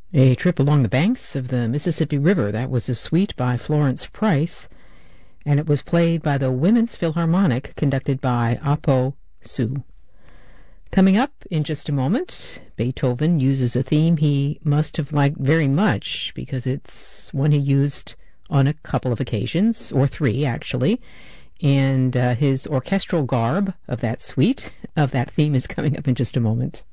A Trip Along the Banks of the Mississippi River. That was a suite by Florence Price, and it was played by the Women's Philharmonic, conducted by Apo Su. Coming up in just a moment, Beethoven uses a theme he must have liked very much, because it's one he used on a couple of occasions, or three actually, and his orchestral garb of that suite, of that theme, is coming up in just a moment.